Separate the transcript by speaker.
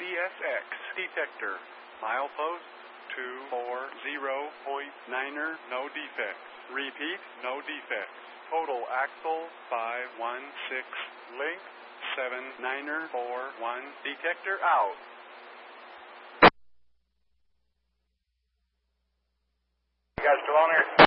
Speaker 1: CSX detector. Milepost 240.9er, no defects. Repeat, no defects. Total axle 516, length 79er 41, detector out.
Speaker 2: You guys still on here?